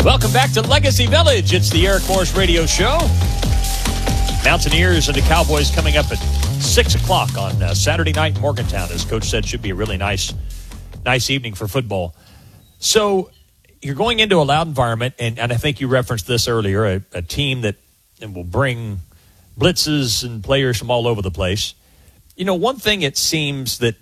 Welcome back to Legacy Village. It's the Eric Morris Radio Show. Mountaineers and the Cowboys coming up at 6 o'clock on Saturday night in Morgantown. As Coach said, should be a really nice evening for football. So you're going into a loud environment, and I think you referenced this earlier, a team that will bring blitzes and players from all over the place. You know, one thing it seems that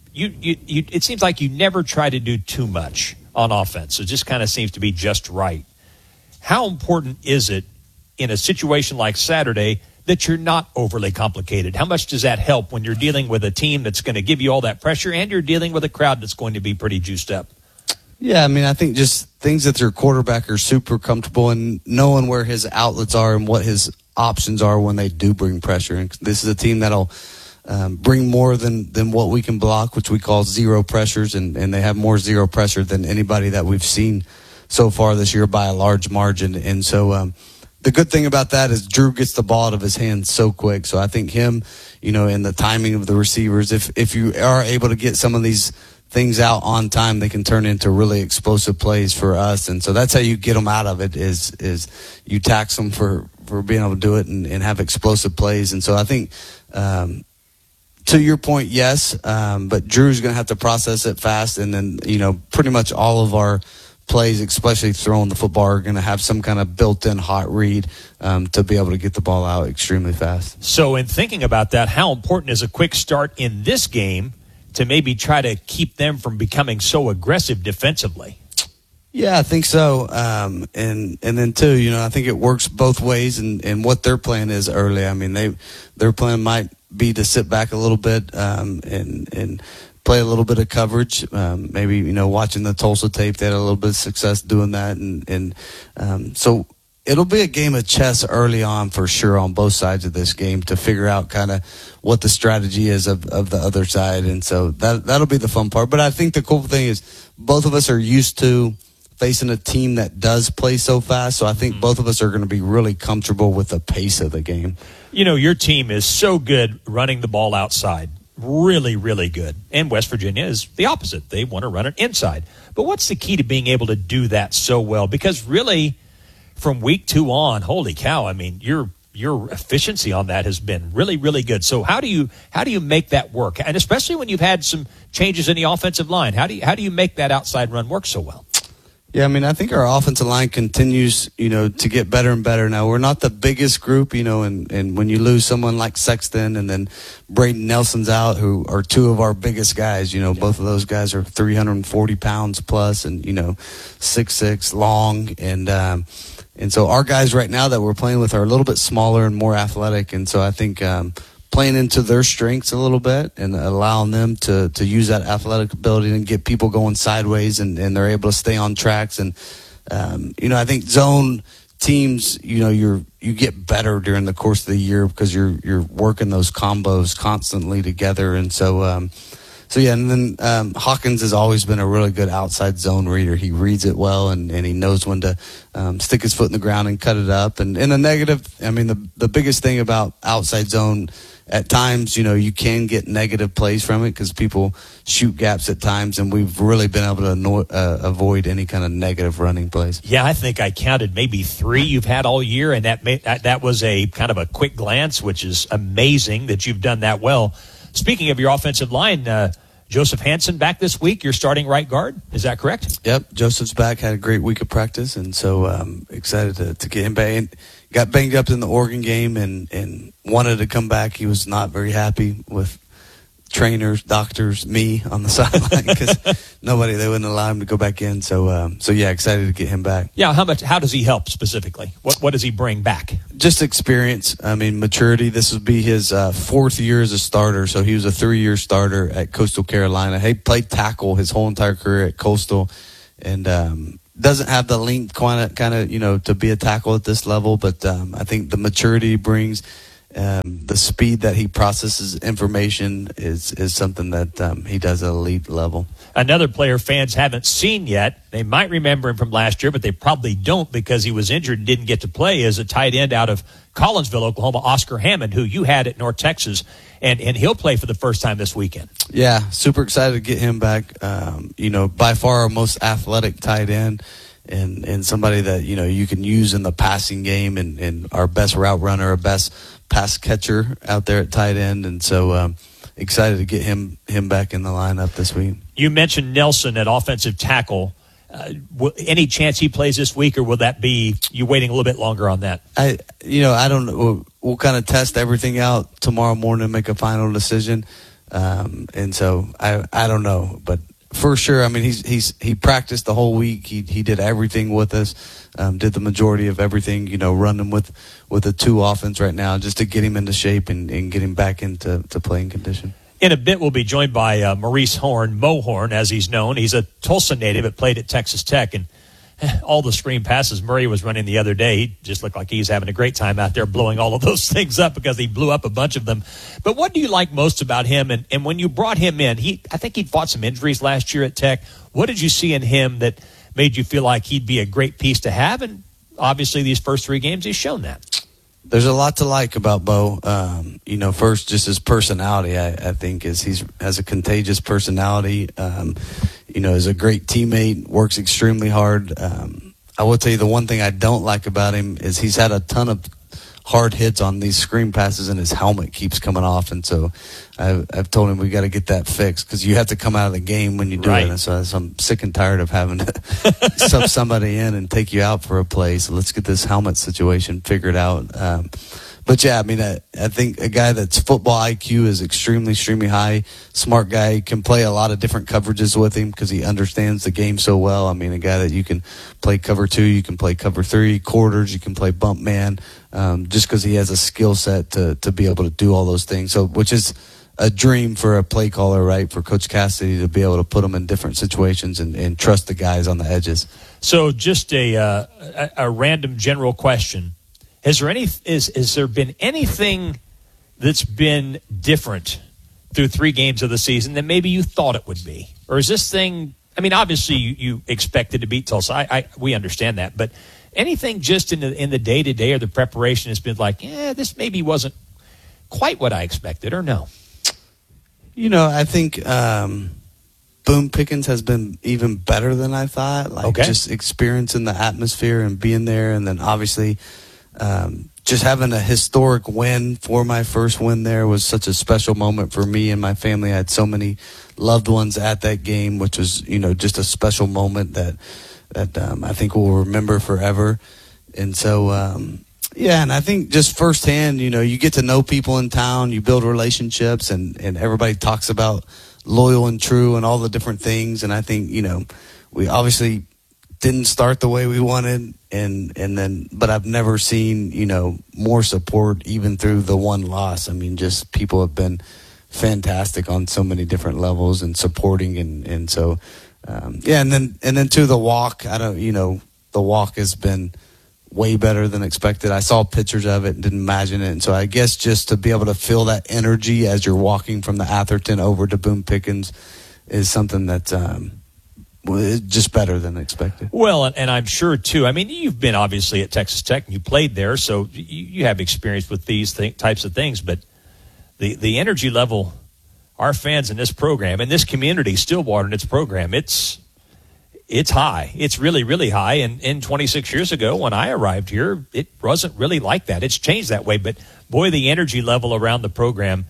it seems like you never try to do too much on offense. It just kind of seems to be just right. How important is it in a situation like Saturday that you're not overly complicated? How much does that help when you're dealing with a team that's going to give you all that pressure and you're dealing with a crowd that's going to be pretty juiced up? Yeah, I mean, I think just things that your quarterback are super comfortable in, knowing where his outlets are and what his options are when they do bring pressure. And this is a team that'll bring more than what we can block, which we call zero pressures, and they have more zero pressure than anybody that we've seen so far this year by a large margin. And so the good thing about that is Drew gets the ball out of his hands so quick. So I think him, you know, and the timing of the receivers, if you are able to get some of these things out on time, they can turn into really explosive plays for us. And so that's how you get them out of it is you tax them for being able to do it and have explosive plays. And so I think, to your point, yes, but Drew's going to have to process it fast. And then, you know, pretty much all of our plays, especially throwing the football, are going to have some kind of built-in hot read to be able to get the ball out extremely fast. So in thinking about that, how important is a quick start in this game to maybe try to keep them from becoming so aggressive defensively? Yeah, I think so. And then too, you know, I think it works both ways, and what their plan is early. I mean, their plan might be to sit back a little bit and play a little bit of coverage. Maybe, you know, watching the Tulsa tape, they had a little bit of success doing that, and so it'll be a game of chess early on for sure on both sides of this game to figure out kind of what the strategy is of the other side. And so that'll be the fun part. But I think the cool thing is both of us are used to facing a team that does play so fast. So I think both of us are going to be really comfortable with the pace of the game. You know, your team is so good running the ball outside. Really, really good. And West Virginia is the opposite. They want to run it inside. But what's the key to being able to do that so well? Because really, from week 2 on, holy cow, I mean, your efficiency on that has been really, really good. So how do you make that work? And especially when you've had some changes in the offensive line, how do you make that outside run work so well? Yeah, I mean, I think our offensive line continues, you know, to get better and better. Now, we're not the biggest group, you know, and when you lose someone like Sexton and then Braden Nelson's out, who are 2 of our biggest guys, you know, both of those guys are 340 pounds plus and, you know, 6'6", long. And so our guys right now that we're playing with are a little bit smaller and more athletic. And so I think playing into their strengths a little bit and allowing them to use that athletic ability and get people going sideways and they're able to stay on tracks. And, you know, I think zone teams, you know, you get better during the course of the year because you're working those combos constantly together. And so yeah, and then Hawkins has always been a really good outside zone reader. He reads it well, and he knows when to stick his foot in the ground and cut it up. And in the negative, I mean, the biggest thing about outside zone, at times, you know, you can get negative plays from it because people shoot gaps at times, and we've really been able to avoid any kind of negative running plays. Yeah, I think I counted maybe 3 you've had all year, and that was a kind of a quick glance, which is amazing that you've done that well. Speaking of your offensive line, Joseph Hansen back this week. You're starting right guard. Is that correct? Yep. Joseph's back. Had a great week of practice, and so excited to get him back. And got banged up in the Oregon game and wanted to come back. He was not very happy with trainers, doctors, me on the sideline because they wouldn't allow him to go back in. So yeah, excited to get him back. Yeah. How does he help specifically? What does he bring back? Just experience. I mean, maturity. This would be his 4th year as a starter. So he was a 3-year starter at Coastal Carolina. He played tackle his whole entire career at Coastal, and doesn't have the length kind of, you know, to be a tackle at this level. But I think the maturity he brings, the speed that he processes information is something that he does at elite level. Another player fans haven't seen yet, they might remember him from last year, but they probably don't because he was injured and didn't get to play, is a tight end out of Collinsville, Oklahoma, Oscar Hammond, who you had at North Texas, and he'll play for the first time this weekend. Yeah, super excited to get him back. You know, by far our most athletic tight end. and somebody that, you know, you can use in the passing game, and our best route runner, our best pass catcher out there at tight end. And so excited to get him back in the lineup this week. You mentioned Nelson at offensive tackle. Any chance he plays this week, or will that be you waiting a little bit longer on that? I don't know. We'll kind of test everything out tomorrow morning and make a final decision. And so I don't know, but for sure, I mean, he practiced the whole week. He did everything with us, did the majority of everything, you know, running with a 2 offense right now just to get him into shape and get him back into playing condition. In a bit, we'll be joined by Maurice Horn, Mo Horn, as he's known. He's a Tulsa native but played at Texas Tech, and all the screen passes Murray was running the other day, he just looked like he's having a great time out there blowing all of those things up because he blew up a bunch of them. But what do you like most about him? And when you brought him in, I think he fought some injuries last year at Tech. What did you see in him that made you feel like he'd be a great piece to have? And obviously these first 3 games, he's shown that. There's a lot to like about Bo. You know, first, just his personality, I think, is he has a contagious personality. You know, is a great teammate, works extremely hard. I will tell you the one thing I don't like about him is he's had a ton of hard hits on these screen passes, and his helmet keeps coming off. And so I've told him we got to get that fixed because you have to come out of the game when you do it. And so I'm sick and tired of having to sub somebody in and take you out for a play. So let's get this helmet situation figured out. But yeah, I mean, I think a guy that's football IQ is extremely, extremely high. Smart guy, can play a lot of different coverages with him because he understands the game so well. I mean, a guy that you can play cover 2, you can play cover 3, quarters, you can play bump man, just because he has a skill set to be able to do all those things. So, which is a dream for a play caller, right? For Coach Cassidy to be able to put them in different situations and trust the guys on the edges. So, just a random general question. Has there been anything that's been different through 3 games of the season than maybe you thought it would be? Or is this thing, I mean, obviously you expected to beat Tulsa. We understand that. But anything just in the day-to-day or the preparation has been like, this maybe wasn't quite what I expected, or no? You know, I think Boone Pickens has been even better than I thought. Like, just experiencing the atmosphere and being there, and then obviously just having a historic win for my first win there was such a special moment for me and my family. I had so many loved ones at that game, which was, you know, just a special moment that I think we'll remember forever. And so, and I think just firsthand, you know, you get to know people in town, you build relationships, and everybody talks about loyal and true and all the different things. And I think, you know, we obviously didn't start the way we wanted, but I've never seen, you know, more support even through the one loss. I mean, just people have been fantastic on so many different levels and supporting, and so and then to the walk, the walk has been way better than expected. I saw pictures of it and didn't imagine it, and so I guess just to be able to feel that energy as you're walking from the Atherton over to Boone Pickens is something that's just better than expected. Well, and I'm sure, too, I mean, you've been obviously at Texas Tech and you played there, so you have experience with these types of things, but the energy level, our fans in this program, in this community, Stillwater in its program, it's high. It's really, really high, and 26 years ago when I arrived here, it wasn't really like that. It's changed that way, but boy, the energy level around the program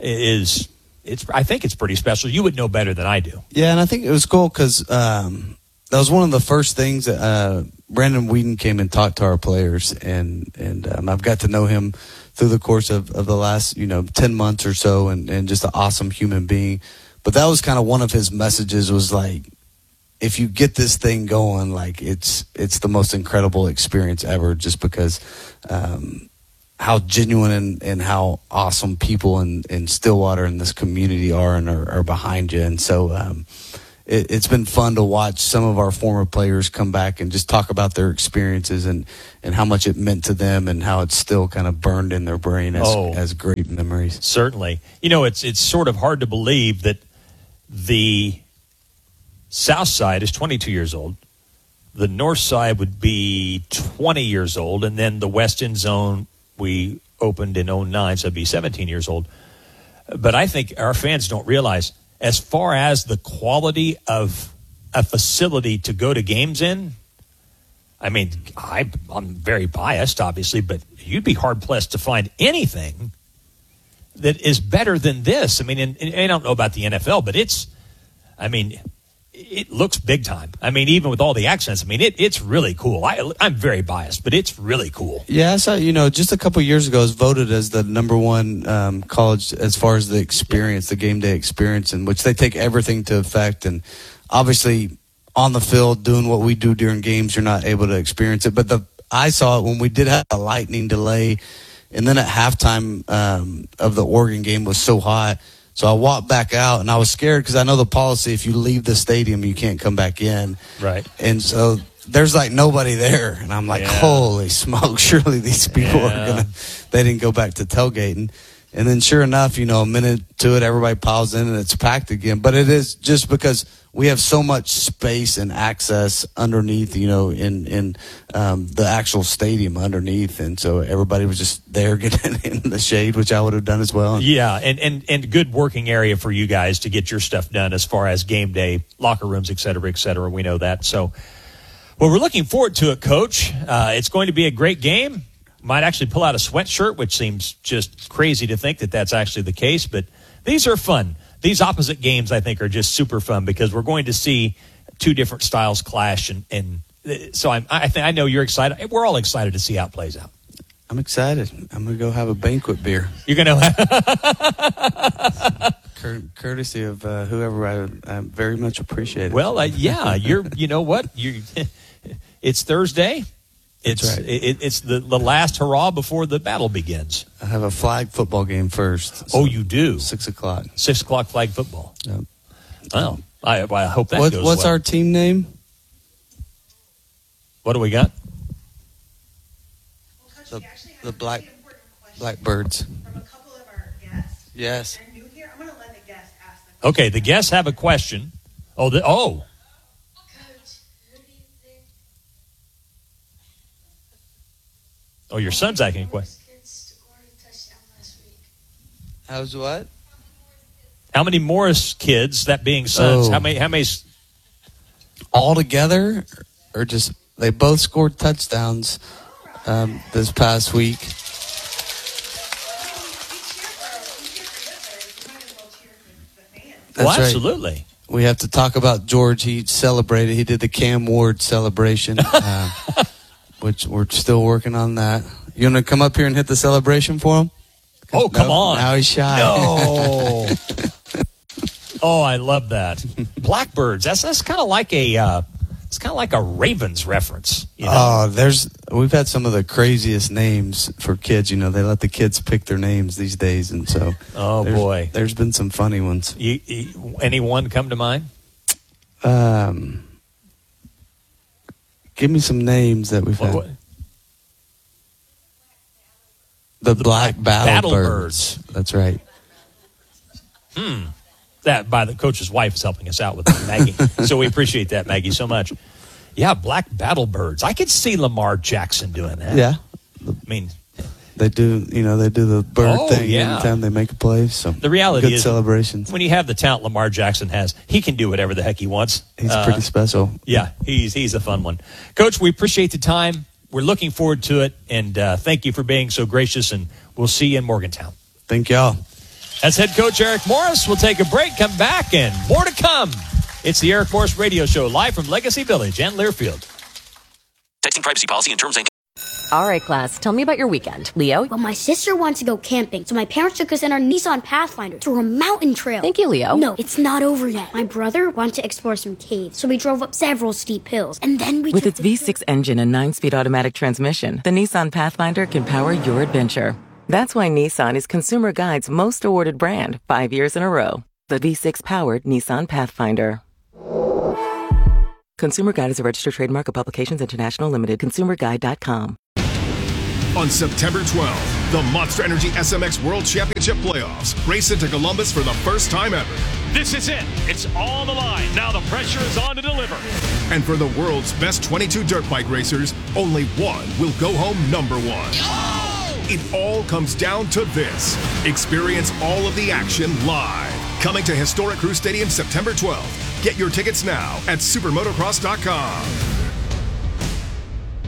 I think it's pretty special. You would know better than I do. Yeah, and I think it was cool because that was one of the first things that Brandon Whedon came and talked to our players, and I've got to know him through the course of the last 10 months or so, and just an awesome human being. But that was kind of one of his messages was like, if you get this thing going, like it's the most incredible experience ever, just because how genuine and how awesome people in Stillwater and this community are and are behind you. And so it's been fun to watch some of our former players come back and just talk about their experiences and how much it meant to them and how it's still kind of burned in their brain as great memories. Certainly. You know, it's sort of hard to believe that the south side is 22 years old. The north side would be 20 years old, and then the west end zone we opened in 2009, so it'd be 17 years old. But I think our fans don't realize, as far as the quality of a facility to go to games in, I mean, I'm very biased, obviously, but you'd be hard-pressed to find anything that is better than this. I mean, and I don't know about the NFL, but it looks big time. I mean, even with all the accents, I mean, it's really cool. I'm very biased, but it's really cool. Yeah, I saw, just a couple years ago, it was voted as the number one college as far as the experience, the game day experience, in which they take everything to effect. And obviously, on the field, doing what we do during games, you're not able to experience it. But I saw it when we did have a lightning delay, and then at halftime of the Oregon game was so hot. So I walked back out, and I was scared because I know the policy, if you leave the stadium, you can't come back in. Right. And so there's like nobody there. And I'm like, holy smoke, surely these people they didn't go back to tailgating. And then sure enough, a minute to it, everybody piles in and it's packed again. But it is just because we have so much space and access underneath, in the actual stadium underneath. And so everybody was just there getting in the shade, which I would have done as well. Yeah, and good working area for you guys to get your stuff done as far as game day, locker rooms, et cetera. We know that. So, well, we're looking forward to it, Coach. It's going to be a great game. Might actually pull out a sweatshirt, which seems just crazy to think that that's actually the case. But these are fun. These opposite games, I think, are just super fun because we're going to see two different styles clash. And so I know you're excited. We're all excited to see how it plays out. I'm excited. I'm going to go have a banquet beer. You're going to courtesy of whoever I very much appreciate it. Well, you know what? It's Thursday. It's right. It's the last hurrah before the battle begins. I have a flag football game first. So you do? 6 o'clock. 6 o'clock flag football. Yep. Well, I hope that goes well. What's our team name? What do we got? The Blackbirds. From a couple of our guests. Yes. They're new here. I'm going to let the guests ask them. Okay, the guests have a question. Coach, who do you think? Oh, your son's asking a question. How's what? How many Morris kids, that being sons, how many all together, or just they both scored touchdowns this past week. Well, That's absolutely. Right. We have to talk about George. He celebrated. He did the Cam Ward celebration, which we're still working on that. You want to come up here and hit the celebration for him? Oh, come on. Now he's shy. No. Oh, I love that. Blackbirds. That's kind of like a Ravens reference. We've had some of the craziest names for kids. They let the kids pick their names these days, and so boy, there's been some funny ones. Anyone come to mind? Give me some names that we've had. The Black Battlebirds. That's right. That by the coach's wife is helping us out with that, Maggie. So we appreciate that, Maggie, so much. Yeah, Black Battlebirds. I could see Lamar Jackson doing that. Yeah. I mean, they do the bird thing anytime they make a play. So the reality is, celebrations. When you have the talent Lamar Jackson has, he can do whatever the heck he wants. He's pretty special. Yeah, he's a fun one. Coach, we appreciate the time. We're looking forward to it, and thank you for being so gracious, and we'll see you in Morgantown. Thank y'all. That's head coach Eric Morris. We'll take a break, come back, and more to come. It's the Eric Morris Radio Show, live from Legacy Village and Learfield. Texting privacy policy and terms and... All right, class, tell me about your weekend. Leo? Well, my sister wants to go camping, so my parents took us in our Nissan Pathfinder through a mountain trail. Thank you, Leo. No, it's not over yet. My brother wanted to explore some caves, so we drove up several steep hills, and then we With its V6 engine and 9-speed automatic transmission, the Nissan Pathfinder can power your adventure. That's why Nissan is Consumer Guide's most awarded brand 5 years in a row. The V6-powered Nissan Pathfinder. Consumer Guide is a registered trademark of Publications International Limited. ConsumerGuide.com. On September 12th, the Monster Energy SMX World Championship Playoffs race into Columbus for the first time ever. This is it. It's on the line. Now the pressure is on to deliver. And for the world's best 22 dirt bike racers, only one will go home number one. It all comes down to this. Experience all of the action live. Coming to Historic Crew Stadium September 12th. Get your tickets now at supermotocross.com.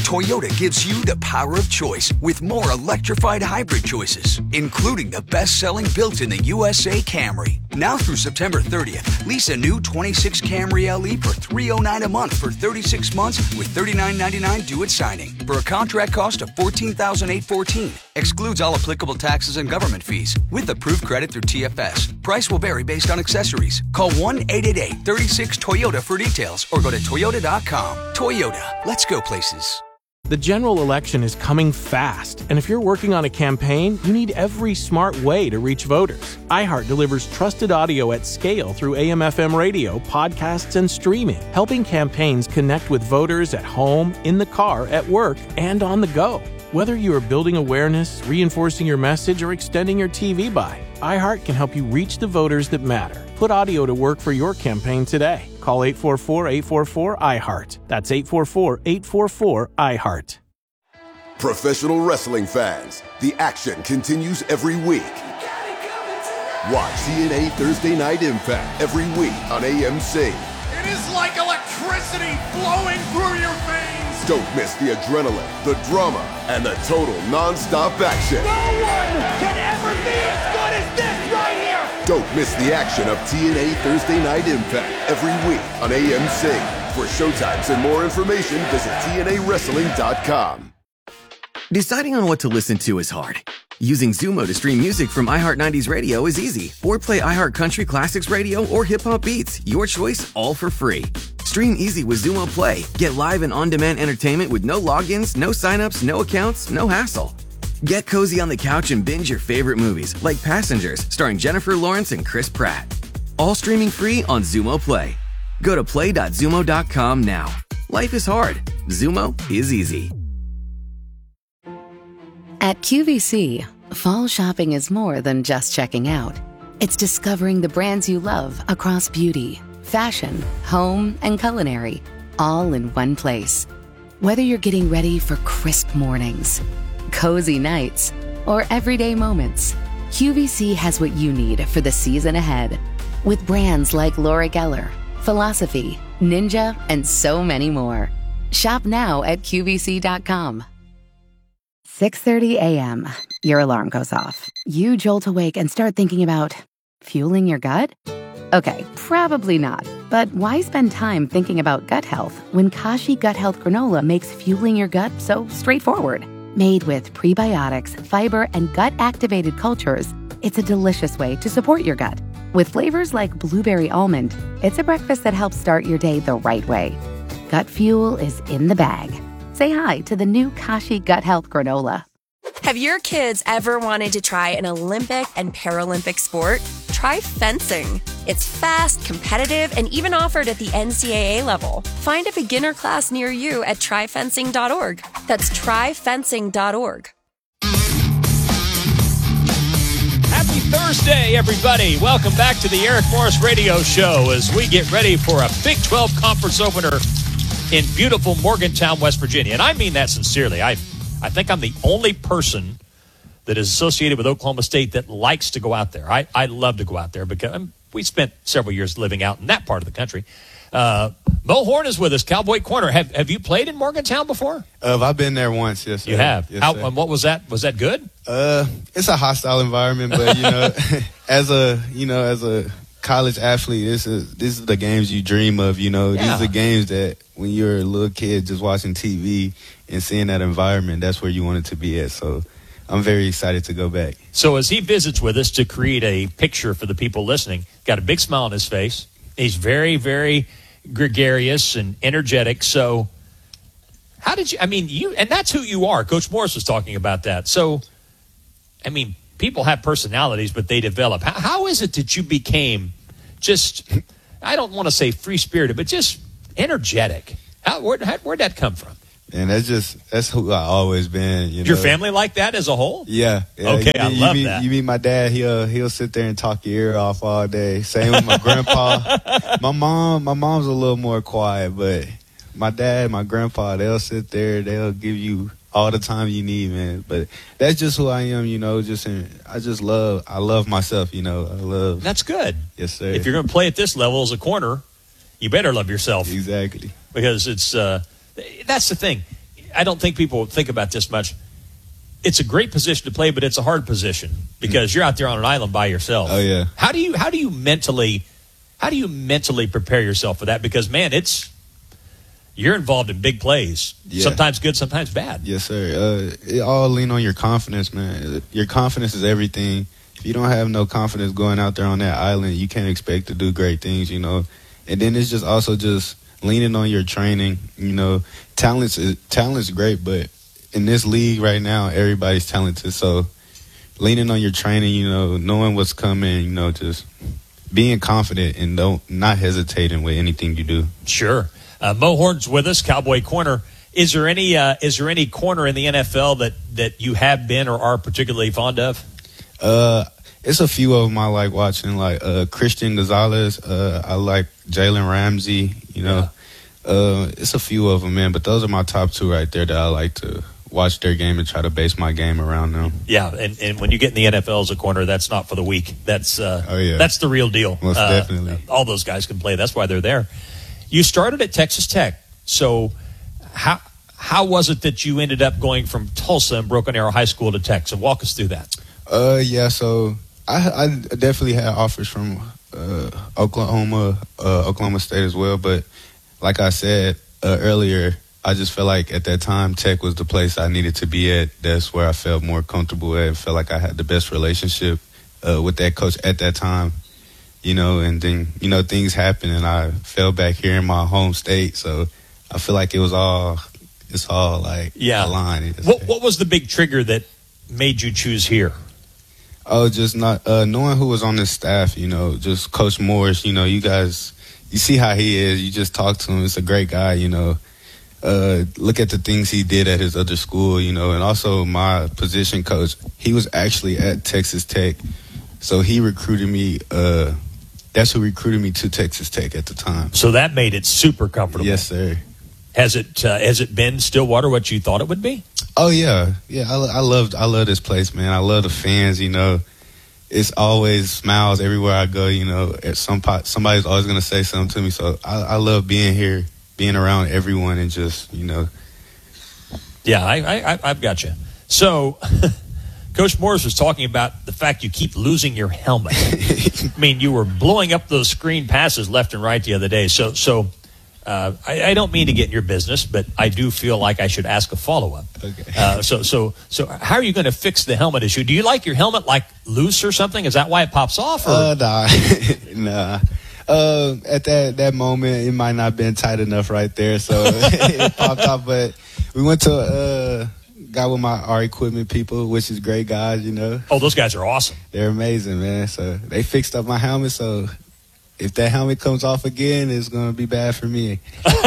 Toyota gives you the power of choice with more electrified hybrid choices, including the best-selling built-in-the-USA Camry. Now through September 30th, lease a new 26 Camry LE for $309 a month for 36 months with $39.99 due at signing for a contract cost of $14,814. Excludes all applicable taxes and government fees with approved credit through TFS. Price will vary based on accessories. Call 1-888-36-TOYOTA for details or go to Toyota.com. Toyota, let's go places. The general election is coming fast, and if you're working on a campaign, you need every smart way to reach voters. iHeart delivers trusted audio at scale through AM/FM radio, podcasts, and streaming, helping campaigns connect with voters at home, in the car, at work, and on the go. Whether you are building awareness, reinforcing your message, or extending your TV buy, iHeart can help you reach the voters that matter. Put audio to work for your campaign today. Call 844-844-iHeart. That's 844-844-iHeart. Professional wrestling fans, the action continues every week. Watch TNA Thursday Night Impact every week on AMC. It is like electricity flowing through your veins. Don't miss the adrenaline, the drama, and the total non-stop action. No one can ever be as good as this right here. Don't miss the action of TNA Thursday Night Impact every week on AMC. For showtimes and more information, visit TNAWrestling.com. Deciding on what to listen to is hard. Using Zumo to stream music from iHeart 90s Radio is easy. Or play iHeart Country Classics Radio or Hip Hop Beats. Your choice, all for free. Stream easy with Zumo Play. Get live and on-demand entertainment with no logins, no signups, no accounts, no hassle. Get cozy on the couch and binge your favorite movies, like Passengers, starring Jennifer Lawrence and Chris Pratt. All streaming free on Zumo Play. Go to play.zumo.com now. Life is hard. Zumo is easy. At QVC, fall shopping is more than just checking out. It's discovering the brands you love across beauty, fashion, home, and culinary, all in one place. Whether you're getting ready for crisp mornings, cozy nights, or everyday moments, QVC has what you need for the season ahead. With brands like Laura Geller, Philosophy, Ninja, and so many more. Shop now at QVC.com. 6:30 a.m. Your alarm goes off. You jolt awake and start thinking about fueling your gut? Okay, probably not. But why spend time thinking about gut health when Kashi Gut Health Granola makes fueling your gut so straightforward? Made with prebiotics, fiber, and gut-activated cultures, it's a delicious way to support your gut. With flavors like blueberry almond, it's a breakfast that helps start your day the right way. Gut fuel is in the bag. Say hi to the new Kashi Gut Health Granola. Have your kids ever wanted to try an Olympic and Paralympic sport? Try fencing. It's fast, competitive, and even offered at the NCAA level. Find a beginner class near you at tryfencing.org. That's tryfencing.org. Happy Thursday, everybody. Welcome back to the Eric Morris Radio Show as we get ready for a Big 12 conference opener in beautiful Morgantown, West Virginia. And I mean that sincerely. I think I'm the only person that is associated with Oklahoma State that likes to go out there. I love to go out there because we spent several years living out in that part of the country. Mo Horn is with us, Cowboy Corner. Have you played in Morgantown before? I've been there once, yes, sir. You have? Yes, How, sir. and what was that? Was that good? It's a hostile environment, but, as a college athlete, this is the games you dream of, Yeah. These are the games that when you're a little kid just watching TV and seeing that environment, that's where you want it to be at. So I'm very excited to go back. So as he visits with us to create a picture for the people listening, got a big smile on his face. He's very, very gregarious and energetic. So how did you, and that's who you are. Coach Morris was talking about that. So, people have personalities, but they develop. How is it that you became just, I don't want to say free-spirited, but just energetic? Where'd that come from? And that's who I always been. Your family like that as a whole? Yeah. Okay, I love that. You meet my dad, he'll sit there and talk your ear off all day. Same with my grandpa. My mom's a little more quiet, but my dad, my grandpa, they'll sit there, they'll give you all the time you need, man. But that's just who I am, I love myself, That's good. Yes, sir. If you're going to play at this level as a corner, you better love yourself. Exactly. Because it's that's the thing. I don't think people think about this much. It's a great position to play, but it's a hard position because you're out there on an island by yourself. Oh yeah. How do you mentally prepare yourself for that? Because man, you're involved in big plays. Yeah. Sometimes good, sometimes bad. Yes, sir. It all lean on your confidence, man. Your confidence is everything. If you don't have no confidence going out there on that island, you can't expect to do great things, you know. And then it's just also just leaning on your training. You know, talent's great, but in this league right now, everybody's talented. So leaning on your training, you know, knowing what's coming, you know, just being confident and not hesitating with anything you do. Sure. Mo Horn's with us, Cowboy Corner. Is there any corner in the NFL that you have been or are particularly fond of? It's a few of them I like watching, like Christian Gonzalez. I like Jalen Ramsey. You know, it's a few of them, man. But those are my top two right there that I like to watch their game and try to base my game around them. Yeah, and when you get in the NFL as a corner, that's not for the weak. That's that's the real deal. Most definitely. All those guys can play. That's why they're there. You started at Texas Tech, so how was it that you ended up going from Tulsa and Broken Arrow High School to Tech? So walk us through that. Yeah, so I definitely had offers from Oklahoma State as well, but like I said earlier, I just felt like at that time Tech was the place I needed to be at. That's where I felt more comfortable at. I felt like I had the best relationship with that coach at that time, you know, and then, you know, things happened and I fell back here in my home state. So I feel like it's all like aligned. What was the big trigger that made you choose here? Oh, just not knowing who was on this staff, you know, just Coach Morris, you know, you guys, you see how he is. You just talk to him. It's a great guy, you know. Look at the things he did at his other school, you know, and also my position coach, he was actually at Texas Tech. So he recruited me. That's who recruited me to Texas Tech at the time. So that made it super comfortable. Yes, sir. Has it been Stillwater what you thought it would be? Oh yeah. I love this place, man. I love the fans. You know, it's always smiles everywhere I go. You know, somebody's always gonna say something to me. So I love being here, being around everyone, and just, you know. Yeah, I've got you. So, Coach Morris was talking about the fact you keep losing your helmet. I mean, you were blowing up those screen passes left and right the other day. So. I don't mean to get in your business, but I do feel like I should ask a follow-up. Okay. So how are you going to fix the helmet issue? Do you like your helmet like loose or something? Is that why it pops off? Or? Nah. At that moment, it might not have been tight enough right there, so it popped off. But we went to got with our equipment people, which is great guys, you know. Oh, those guys are awesome. They're amazing, man. So they fixed up my helmet, so if that helmet comes off again, it's going to be bad for me.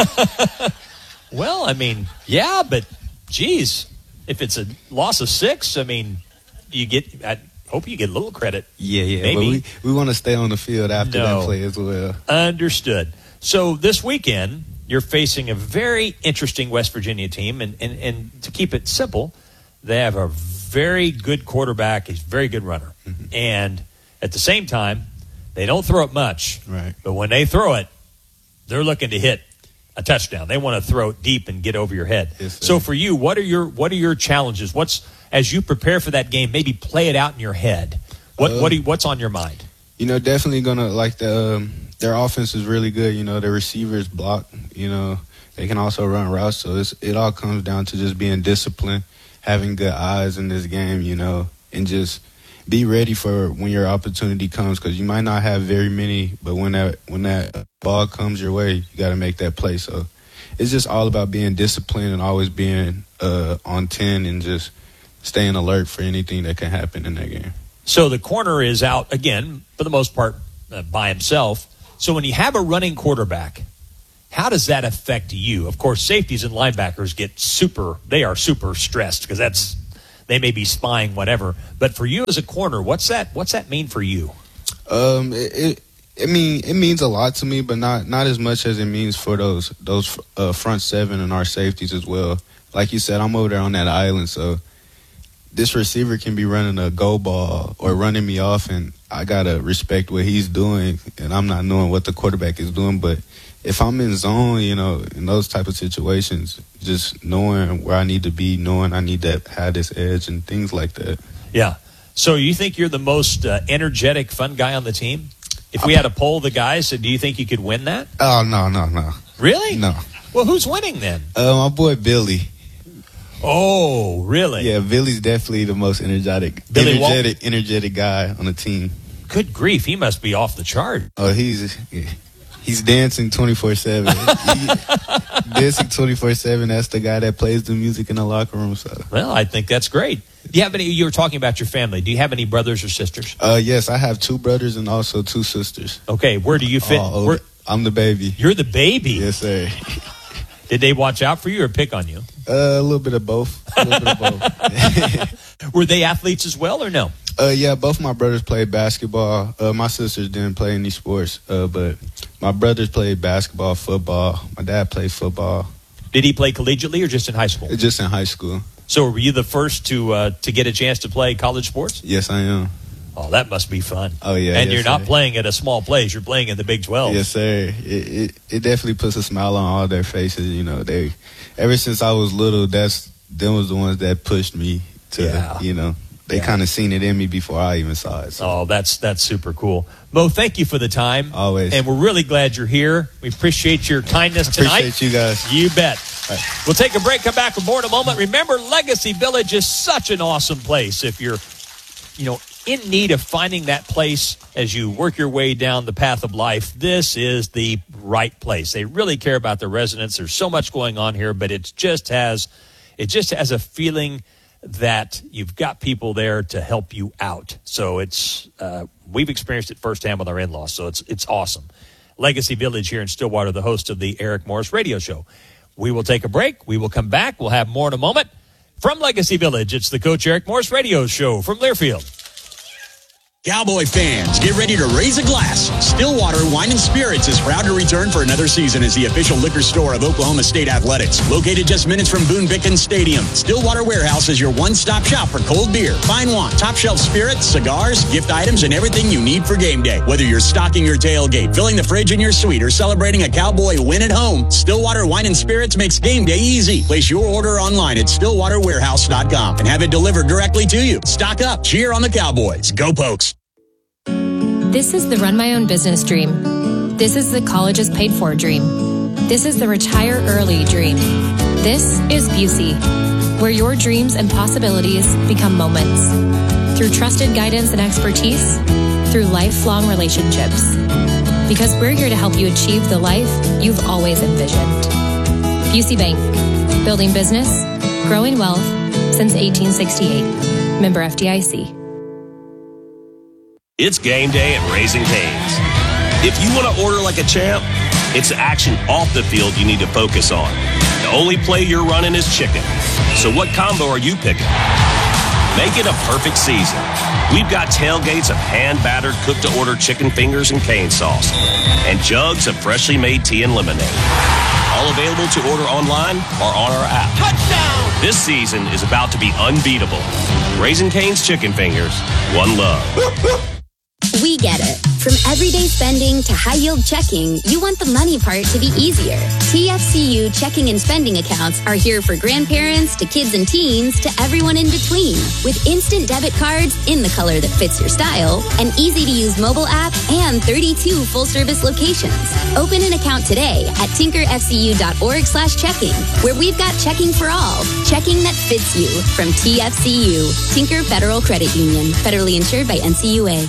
Well, I mean, yeah, but geez, if it's a loss of 6, I mean, I hope you get a little credit. Yeah. Maybe. But we want to stay on the field after that play as well. Understood. So this weekend, you're facing a very interesting West Virginia team, and to keep it simple, they have a very good quarterback. He's a very good runner. Mm-hmm. And at the same time, they don't throw it much, right? But when they throw it, they're looking to hit a touchdown. They want to throw it deep and get over your head. Yes, so for you, what are your challenges? As you prepare for that game? Maybe play it out in your head. What's on your mind? You know, definitely gonna like their offense is really good. You know, their receivers block. You know, they can also run routes. So it all comes down to just being disciplined, having good eyes in this game. You know, and just be ready for when your opportunity comes, because you might not have very many, but when that ball comes your way, you got to make that play. So it's just all about being disciplined and always being on 10 and just staying alert for anything that can happen in that game. So the corner is out again, for the most part, by himself. So when you have a running quarterback, how does that affect you? Of course, safeties and linebackers they are super stressed because they may be spying whatever. But for you as a corner, what's that mean for you? It means a lot to me, but not as much as it means for those front seven and our safeties as well. Like you said, I'm over there on that island, so this receiver can be running a go ball or running me off, and I gotta respect what he's doing, and I'm not knowing what the quarterback is doing. But if I'm in zone, you know, in those type of situations, just knowing where I need to be, knowing I need to have this edge and things like that. Yeah. So you think you're the most energetic, fun guy on the team? If we had to poll the guys, do you think you could win that? Oh, no. Really? No. Well, who's winning then? My boy Billy. Oh, really? Yeah, Billy's definitely the most energetic guy on the team. Good grief, he must be off the chart. Oh, he's dancing 24/7. Dancing 24/7. That's the guy that plays the music in the locker room. So. Well, I think that's great. Do you have any? You were talking about your family. Do you have any brothers or sisters? Yes, I have 2 brothers and also 2 sisters. Okay, where do you fit? I'm the baby. You're the baby? Yes, sir. Did they watch out for you or pick on you? A little bit of both. Were they athletes as well or no? Yeah, both my brothers played basketball. My sisters didn't play any sports, but my brothers played basketball, football. My dad played football. Did he play collegiately or just in high school? Just in high school. So were you the first to get a chance to play college sports? Yes, I am. Oh, that must be fun. Oh, yeah. And you're not playing at a small place. You're playing in the Big 12. Yes, sir. It definitely puts a smile on all their faces. You know, ever since I was little, them was the ones that pushed me to, you know. They kind of seen it in me before I even saw it. So. Oh, that's super cool. Mo, thank you for the time. Always. And we're really glad you're here. We appreciate your kindness tonight. Appreciate you guys. You bet. Right. We'll take a break, come back with more in a moment. Remember, Legacy Village is such an awesome place. If you're, in need of finding that place as you work your way down the path of life, this is the right place. They really care about their residents. There's so much going on here, but it just has a feeling that you've got people there to help you out. So it's we've experienced it firsthand with our in-laws, so it's awesome. Legacy Village here in Stillwater, the host of the Eric Morris Radio Show. We will take a break. We will come back. We'll have more in a moment. From Legacy Village, it's the Coach Eric Morris Radio Show from Learfield. Cowboy fans, get ready to raise a glass. Stillwater Wine and Spirits is proud to return for another season as the official liquor store of Oklahoma State Athletics. Located just minutes from Boone Pickens Stadium, Stillwater Warehouse is your one-stop shop for cold beer, fine wine, top-shelf spirits, cigars, gift items, and everything you need for game day. Whether you're stocking your tailgate, filling the fridge in your suite, or celebrating a Cowboy win at home, Stillwater Wine and Spirits makes game day easy. Place your order online at stillwaterwarehouse.com and have it delivered directly to you. Stock up, cheer on the Cowboys. Go Pokes! This is the run my own business dream. This is the college is paid for dream. This is the retire early dream. This is Busey, where your dreams and possibilities become moments. Through trusted guidance and expertise, through lifelong relationships. Because we're here to help you achieve the life you've always envisioned. Busey Bank, building business, growing wealth since 1868. Member FDIC. It's game day at Raising Cane's. If you want to order like a champ, it's the action off the field you need to focus on. The only play you're running is chicken. So what combo are you picking? Make it a perfect season. We've got tailgates of hand-battered, cooked-to-order chicken fingers and cane sauce, and jugs of freshly made tea and lemonade. All available to order online or on our app. Touchdown! This season is about to be unbeatable. Raising Cane's Chicken Fingers, one love. We get it. From everyday spending to high-yield checking, you want the money part to be easier. TFCU checking and spending accounts are here for grandparents to kids and teens to everyone in between. With instant debit cards in the color that fits your style, an easy-to-use mobile app, and 32 full-service locations. Open an account today at tinkerfcu.org/checking, where we've got checking for all. Checking that fits you from TFCU, Tinker Federal Credit Union, federally insured by NCUA.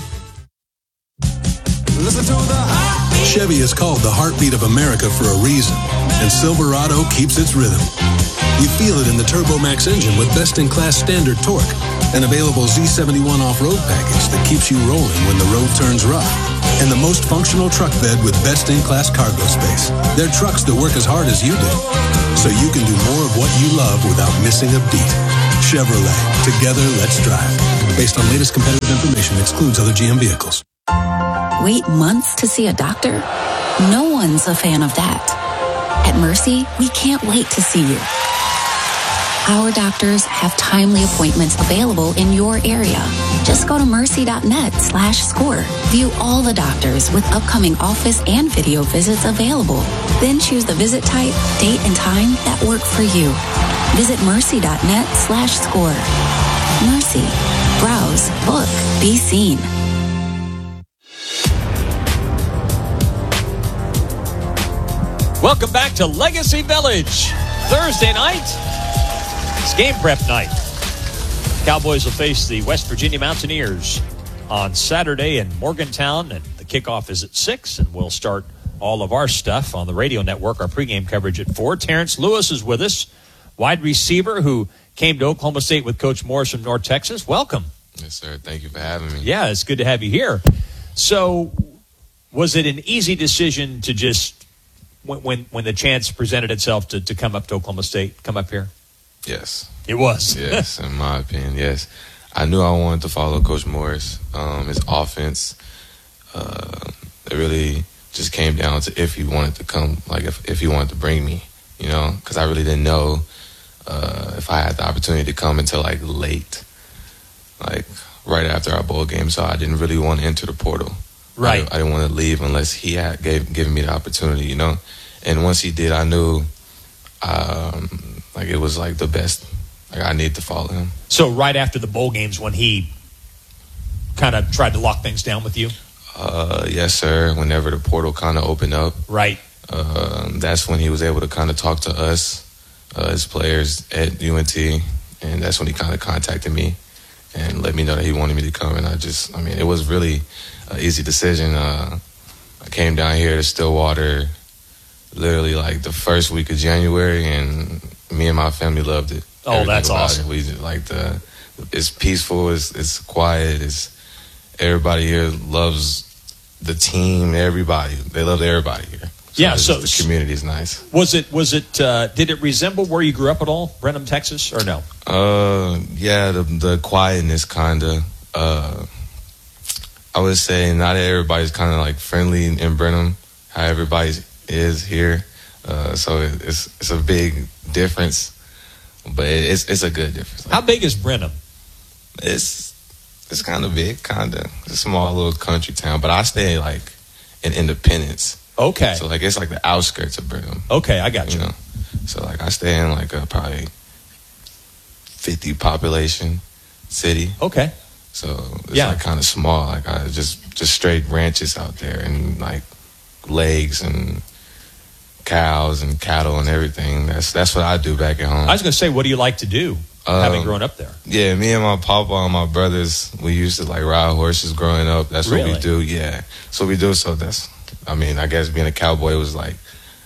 Chevy is called the heartbeat of America for a reason, and Silverado keeps its rhythm. You feel it in the TurboMax engine with best-in-class standard torque, an available Z71 off-road package that keeps you rolling when the road turns rough, and the most functional truck bed with best-in-class cargo space. They're trucks that work as hard as you do, so you can do more of what you love without missing a beat. Chevrolet. Together, let's drive. Based on latest competitive information, excludes other GM vehicles. Wait months to see a doctor? No one's a fan of that. At Mercy, we can't wait to see you. Our doctors have timely appointments available in your area. Just go to mercy.net/score. View all the doctors with upcoming office and video visits available. Then choose the visit type, date, and time that work for you. Visit mercy.net/score. Mercy. Browse, book, be seen. Welcome back to Legacy Village. Thursday night, it's game prep night. Cowboys will face the West Virginia Mountaineers on Saturday in Morgantown, and the kickoff is at 6, and we'll start all of our stuff on the radio network, our pregame coverage at 4. Terrence Lewis is with us, wide receiver who came to Oklahoma State with Coach Morris from North Texas. Welcome. Yes, sir. Thank you for having me. Yeah, it's good to have you here. So, was it an easy decision to just, when the chance presented itself to come up to Oklahoma State, come up here? Yes. It was. Yes, in my opinion, yes. I knew I wanted to follow Coach Morris. His offense, it really just came down to if he wanted to come, like if he wanted to bring me, you know, because I really didn't know if I had the opportunity to come until like late, like right after our bowl game. So I didn't really want to enter the portal. Right. I didn't want to leave unless he had given me the opportunity, you know. And once he did, I knew like it was like the best. Like I need to follow him. So right after the bowl games when he kind of tried to lock things down with you? Yes, sir. Whenever the portal kind of opened up. Right. That's when he was able to kind of talk to us, as players at UNT. And that's when he kind of contacted me and let me know that he wanted me to come. And it was really an easy decision. I came down here to Stillwater literally like the first week of January, and me and my family loved it. Oh, that's awesome. We like it's peaceful, it's quiet, everybody here loves the team, everybody. They love everybody here. So the community is nice. Was it did it resemble where you grew up at all, Brenham, Texas, or no? Yeah, the quietness kinda. I would say not everybody's kinda like friendly in Brenham, how everybody is here. So it's a big difference. But it's a good difference. How big is Brenham? It's kind of big, kind of. It's a small little country town. But I stay like in Independence. Okay. So like it's like the outskirts of Brenham. Okay, I got you. Know? So like I stay in like a probably 50 population city. Okay. So it's like kind of small. Like I just straight ranches out there and like legs and cows and cattle and everything. That's what I do back at home. I was going to say, what do you like to do, having grown up there? Yeah, me and my papa and my brothers, we used to like ride horses growing up. That's what we do. Yeah, that's what we do. So I guess being a cowboy was like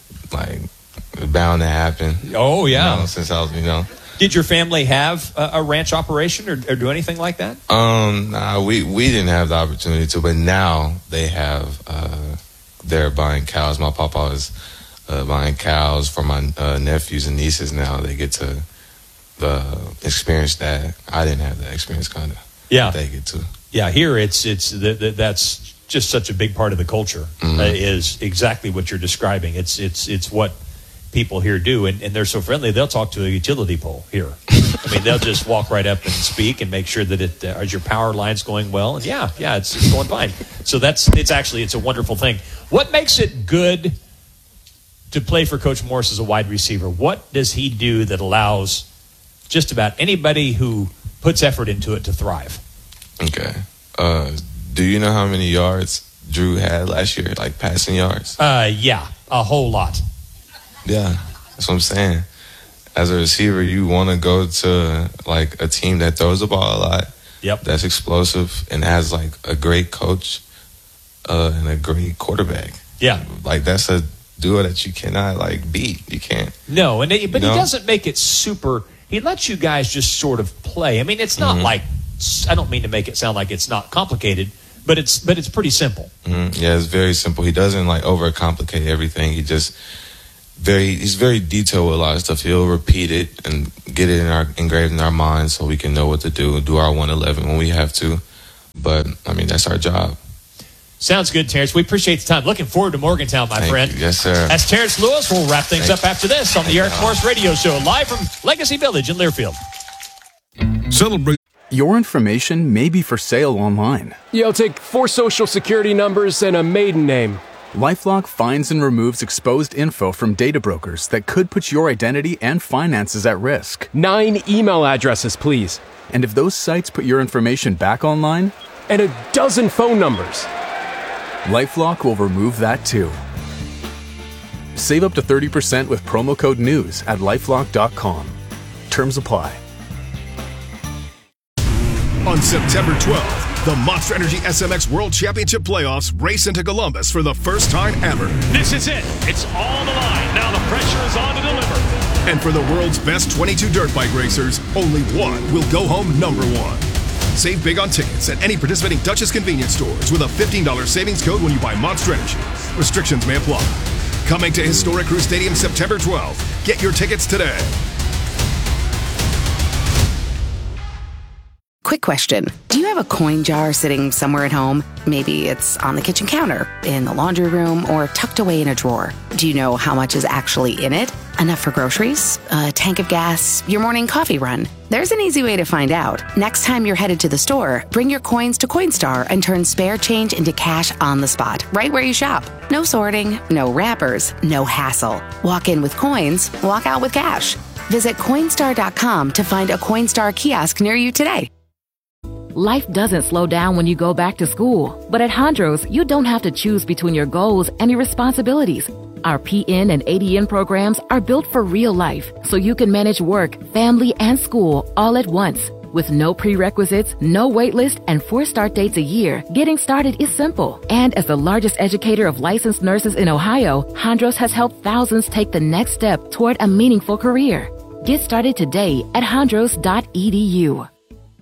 bound to happen. Oh yeah, you know, since I was, Did your family have a ranch operation or do anything like that? Nah, we didn't have the opportunity to, but now they have. They're buying cows. My papa is buying cows for my nephews and nieces now. They get to experience that. I didn't have that experience, kind of. Yeah. They get to. Yeah, here it's that's just such a big part of the culture. Is exactly what you're describing. It's what people here do, and they're so friendly. They'll talk to a utility pole here. I mean, they'll just walk right up and speak and make sure that is your power lines going well, and yeah, it's going fine. So it's a wonderful thing. What makes it good to play for Coach Morris as a wide receiver? What does he do that allows just about anybody who puts effort into it to thrive? Okay. Do you know how many yards Drew had last year, like passing yards? Yeah, a whole lot. Yeah, that's what I'm saying. As a receiver, you want to go to like a team that throws the ball a lot. Yep. That's explosive and has like a great coach and a great quarterback. Yeah. Like that's a duo that you cannot like beat. You can't. No, but he doesn't make it super. He lets you guys just sort of play. I mean, it's not like, I don't mean to make it sound like it's not complicated, but it's pretty simple. Yeah, it's very simple. He doesn't like overcomplicate everything. He's very detailed with a lot of stuff. He'll repeat it and get it engraved in our minds so we can know what to do our 111 when we have to. But I mean, that's our job. Sounds good, Terrence. We appreciate the time. Looking forward to Morgantown, my friend. You. Yes, sir. That's Terrence Lewis. We'll wrap things up after this on the Eric Morris Radio Show, live from Legacy Village in Learfield. Celebrate. Your information may be for sale online. Yeah, I'll take 4 social security numbers and a maiden name. LifeLock finds and removes exposed info from data brokers that could put your identity and finances at risk. 9 email addresses, please. And if those sites put your information back online? And a dozen phone numbers. LifeLock will remove that too. Save up to 30% with promo code NEWS at LifeLock.com. Terms apply. On September 12th, the Monster Energy SMX World Championship Playoffs race into Columbus for the first time ever. This is it. It's all on the line. Now the pressure is on to deliver. And for the world's best 22 dirt bike racers, only one will go home number one. Save big on tickets at any participating Dutchess convenience stores with a $15 savings code when you buy Monster Energy. Restrictions may apply. Coming to Historic Crew Stadium September 12th. Get your tickets today. Quick question. Do you have a coin jar sitting somewhere at home? Maybe it's on the kitchen counter, in the laundry room, or tucked away in a drawer. Do you know how much is actually in it? Enough for groceries, a tank of gas, your morning coffee run? There's an easy way to find out. Next time you're headed to the store, bring your coins to Coinstar and turn spare change into cash on the spot, right where you shop. No sorting, no wrappers, no hassle. Walk in with coins, walk out with cash. Visit Coinstar.com to find a Coinstar kiosk near you today. Life doesn't slow down when you go back to school. But at Hondros, you don't have to choose between your goals and your responsibilities. Our PN and ADN programs are built for real life, so you can manage work, family, and school all at once. With no prerequisites, no wait list, and 4 start dates a year, getting started is simple. And as the largest educator of licensed nurses in Ohio, Hondros has helped thousands take the next step toward a meaningful career. Get started today at hondros.edu.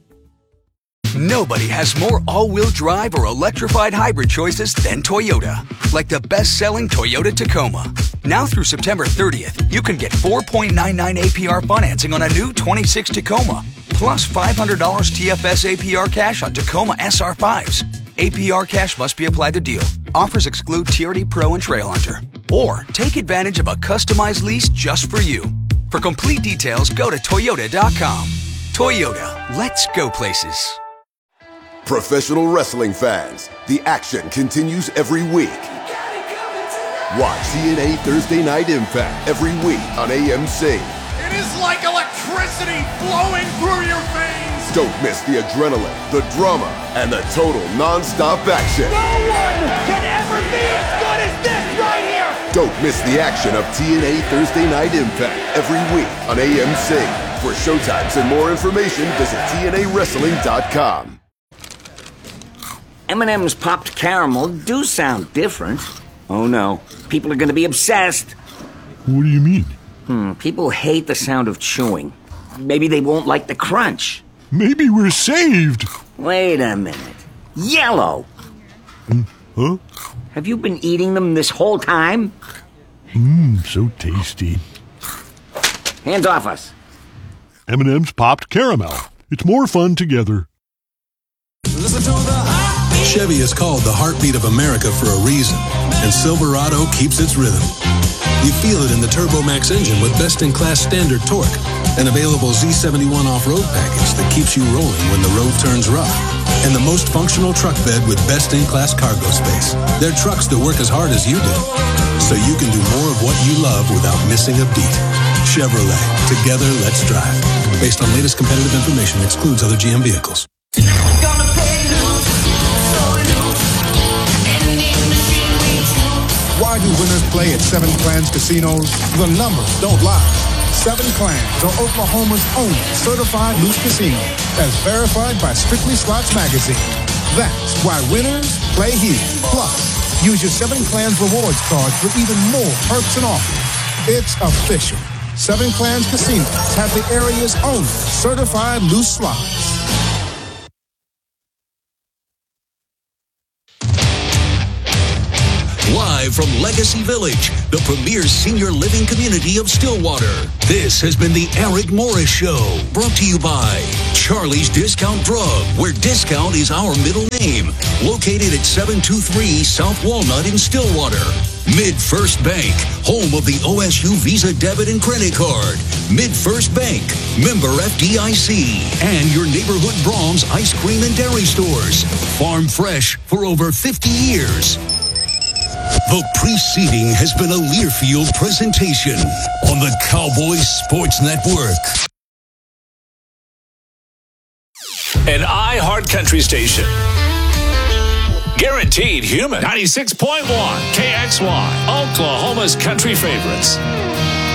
Nobody has more all-wheel drive or electrified hybrid choices than Toyota. Like the best-selling Toyota Tacoma. Now through September 30th, you can get 4.99 APR financing on a new 26 Tacoma, plus $500 TFS APR cash on Tacoma SR5s. APR cash must be applied to deal. Offers exclude TRD Pro and Trail Hunter. Or take advantage of a customized lease just for you. For complete details, go to Toyota.com. Toyota, let's go places. Professional wrestling fans, the action continues every week. Watch TNA Thursday Night Impact every week on AMC. It is like electricity flowing through your veins. Don't miss the adrenaline, the drama, and the total non-stop action. No one can ever be as good as this right here. Don't miss the action of TNA Thursday Night Impact every week on AMC. For showtimes and more information, visit TNAWrestling.com. M&M's popped caramel do sound different. Oh no, people are going to be obsessed. What do you mean? People hate the sound of chewing. Maybe they won't like the crunch. Maybe we're saved. Wait a minute. Yellow! Huh? Have you been eating them this whole time? So tasty. Hands off us. M&M's popped caramel. It's more fun together. Chevy is called the heartbeat of America for a reason, and Silverado keeps its rhythm. You feel it in the Turbo Max engine with best-in-class standard torque, an available Z71 off-road package that keeps you rolling when the road turns rough, and the most functional truck bed with best-in-class cargo space. They're trucks that work as hard as you do, so you can do more of what you love without missing a beat. Chevrolet. Together, let's drive. Based on latest competitive information, excludes other GM vehicles. Why do winners play at Seven Clans Casinos? The numbers don't lie. Seven Clans are Oklahoma's only certified loose casino, as verified by Strictly Slots Magazine. That's why winners play here. Plus, use your Seven Clans rewards card for even more perks and offers. It's official. Seven Clans Casinos have the area's only certified loose slots. Live live from Legacy Village, the premier senior living community of Stillwater. This has been the Eric Morris Show, brought to you by Charlie's Discount Drug, where discount is our middle name. Located at 723 South Walnut in Stillwater. MidFirst Bank, home of the OSU Visa debit and credit card. MidFirst Bank, member FDIC, and your neighborhood Brahms ice cream and dairy stores. Farm fresh for over 50 years. The preceding has been a Learfield presentation on the Cowboys Sports Network. An iHeart Country station. Guaranteed human. 96.1 KXY, Oklahoma's country favorites.